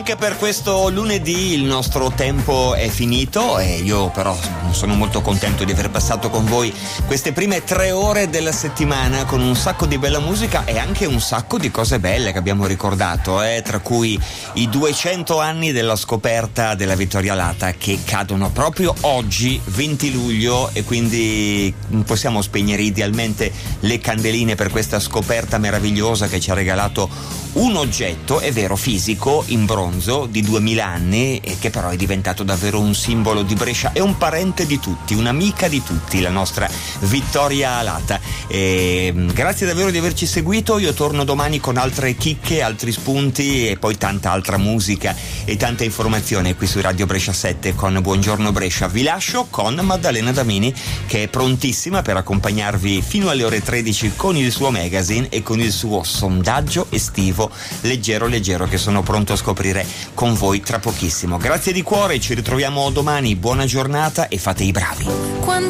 Anche per questo lunedì il nostro tempo è finito e io però sono molto contento di aver passato con voi queste prime 3 ore della settimana con un sacco di bella musica e anche un sacco di cose belle che abbiamo ricordato, tra cui i 200 anni della scoperta della Vittoria Alata che cadono proprio oggi, 20 luglio, e quindi possiamo spegnere idealmente le candeline per questa scoperta meravigliosa che ci ha regalato un oggetto, è vero, fisico, in bronzo, di 2000 anni, e che però è diventato davvero un simbolo di Brescia, è un parente di tutti, un'amica di tutti, la nostra Vittoria Alata. Grazie davvero di averci seguito, io torno domani con altre chicche, altri spunti e poi tanta altra musica e tanta informazione qui su Radio Brescia 7 con Buongiorno Brescia. Vi lascio con Maddalena Damini che è prontissima per accompagnarvi fino alle ore 13 con il suo magazine e con il suo sondaggio estivo leggero che sono pronto a scoprire con voi tra pochissimo. Grazie di cuore, ci ritroviamo domani, buona giornata e fate i bravi. Quando